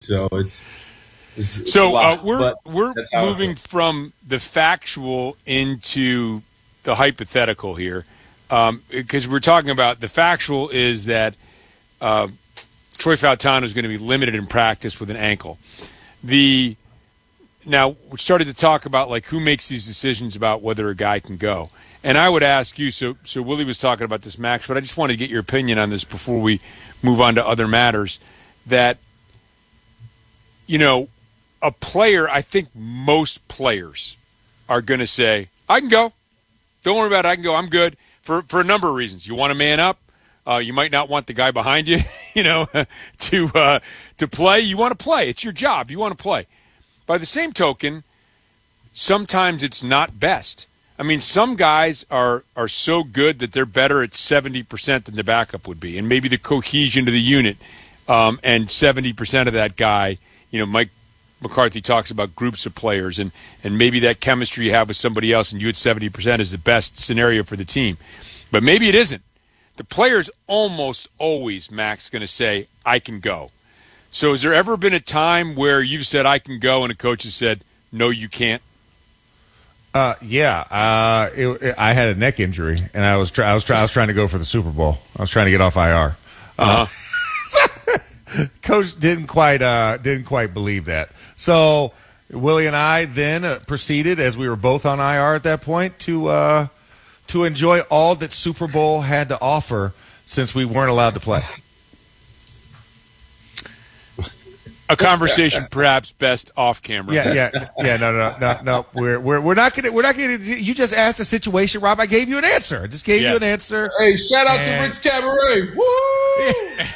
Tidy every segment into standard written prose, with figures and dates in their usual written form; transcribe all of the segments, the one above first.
So it's we're moving from the factual into the hypothetical here, because we're talking about the factual is that Troy Fautano is going to be limited in practice with an ankle. Now we started to talk about like who makes these decisions about whether a guy can go. And I would ask you, so Willie was talking about this, Max, but I just wanted to get your opinion on this before we move on to other matters. That, a player, I think most players are going to say, I can go. Don't worry about it. I can go. I'm good for a number of reasons. You want to man up. You might not want the guy behind you, to play. You want to play. It's your job. You want to play. By the same token, sometimes it's not best. I mean, some guys are so good that they're better at 70% than the backup would be, and maybe the cohesion of the unit and 70% of that guy, Mike McCarthy talks about groups of players, and maybe that chemistry you have with somebody else and you at 70% is the best scenario for the team. But maybe it isn't. The player's almost always, Max, going to say, I can go. So has there ever been a time where you've said, I can go, and a coach has said, no, you can't? Yeah. I had a neck injury, and I was trying to go for the Super Bowl. I was trying to get off IR. Coach didn't quite believe that. So Willie and I then proceeded, as we were both on IR at that point, to enjoy all that Super Bowl had to offer, since we weren't allowed to play. A conversation perhaps best off camera. Yeah. No. We're not gonna. You just asked a situation, Rob. I gave you an answer. I just gave you an answer. Hey, shout out to Rich Cabaret. Woo!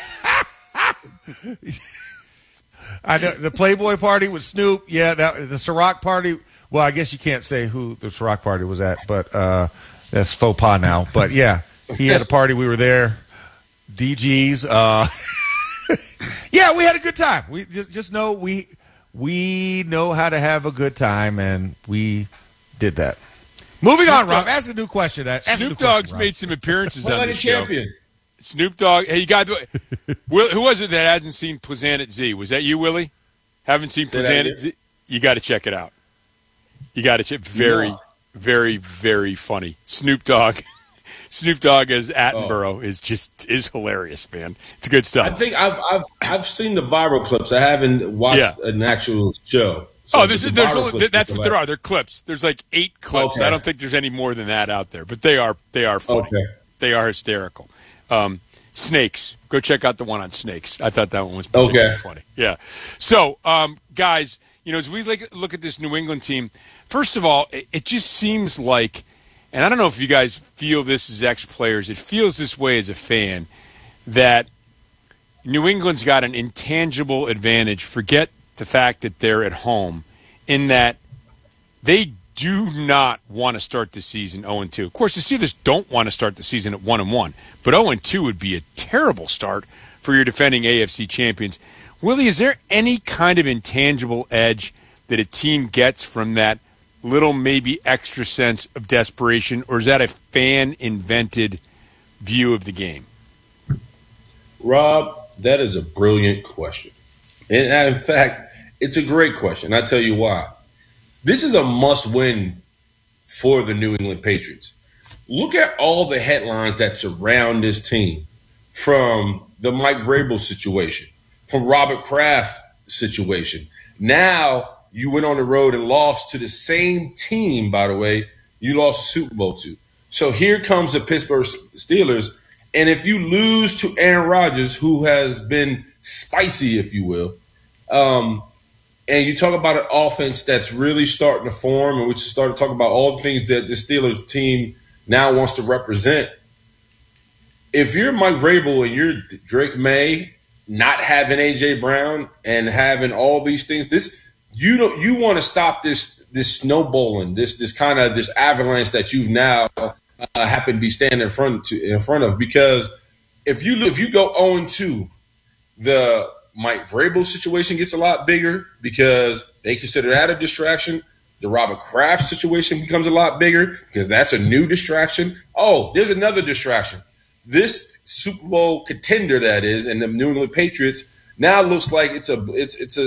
I know the Playboy party with Snoop. Yeah, the Ciroc party. Well, I guess you can't say who the Ciroc party was at, but that's faux pas now. But yeah, he had a party. We were there. DG's. Yeah, we had a good time. We just know we know how to have a good time, and we did that. Moving on, Rob. Ask a new question. Snoop Dogg's made some appearances on the show. Champion. Snoop Dogg. Hey, you got who was it that hasn't seen Planet Z? Was that you, Willie? Haven't seen Planet Z? You got to check it out. You got to check. Very, very, very funny. Snoop Dogg as Attenborough is hilarious, man. It's good stuff. I think I've seen the viral clips. I haven't watched an actual show. So that's what there are. They're clips. There's like 8 clips. Okay. I don't think there's any more than that out there, but they are funny. Okay. They are hysterical. Snakes. Go check out the one on snakes. I thought that one was particularly funny. Yeah. So, guys, as we look at this New England team, first of all, it just seems like, and I don't know if you guys feel this as ex-players, it feels this way as a fan, that New England's got an intangible advantage. Forget the fact that they're at home, in that they do not want to start the season 0-2. Of course, the Steelers don't want to start the season at 1-1, but 0-2 would be a terrible start for your defending AFC champions. Willie, is there any kind of intangible edge that a team gets from that little maybe extra sense of desperation, or is that a fan-invented view of the game? Rob, that is a brilliant question. And in fact, it's a great question. I'll tell you why. This is a must-win for the New England Patriots. Look at all the headlines that surround this team, from the Mike Vrabel situation, from Robert Kraft situation. Now you went on the road and lost to the same team, by the way, you lost Super Bowl to. So here comes the Pittsburgh Steelers, and if you lose to Aaron Rodgers, who has been spicy, if you will, and you talk about an offense that's really starting to form, and we started talking about all the things that the Steelers team now wants to represent. If you're Mike Vrabel and you're Drake May, not having A.J. Brown and having all these things, you want to stop this snowballing, this avalanche that you now happen to be standing in front of. Because if you go 0-2, the Mike Vrabel situation gets a lot bigger because they consider that a distraction. The Robert Kraft situation becomes a lot bigger because that's a new distraction. Oh, there's another distraction. This Super Bowl contender, that is, and the New England Patriots Now it looks like it's a